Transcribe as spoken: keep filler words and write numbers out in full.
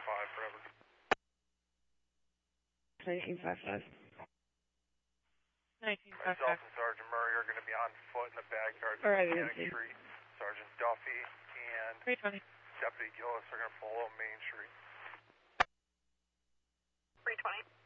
five forever. nineteen fifty-five. nineteen Myself fifty-five. and Sergeant Murray are going to be on foot in the backyard All right, Mechanic Nancy. Street. Sergeant Duffy and three twenty. Deputy Gillis are going to follow up Main Street. three twenty.